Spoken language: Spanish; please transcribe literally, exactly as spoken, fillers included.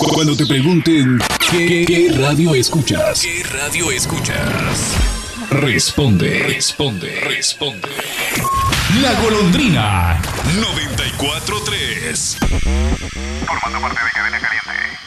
Cuando te pregunten ¿qué, qué radio escuchas? ¿Qué radio escuchas? Responde, responde, responde. La Golondrina noventa y cuatro tres. Formando parte de Cadena Caliente.